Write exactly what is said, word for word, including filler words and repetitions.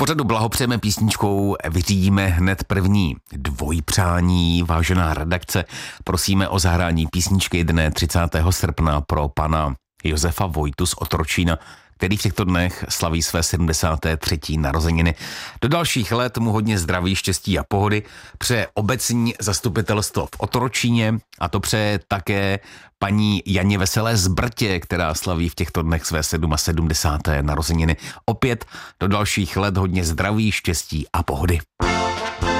pořadu blahopřejeme písničkou, vyřídíme hned první dvojpřání. Vážená redakce, prosíme o zahrání písničky dne třicátého srpna pro pana Josefa Vojtu z Otročína, který v těchto dnech slaví své sedmdesáté třetí narozeniny. Do dalších let mu hodně zdraví, štěstí a pohody přeje obecní zastupitelstvo v Otročíně a to přeje také paní Janě Veselé z Brtě, která slaví v těchto dnech své sedmdesáté sedmé narozeniny. Opět do dalších let hodně zdraví, štěstí a pohody.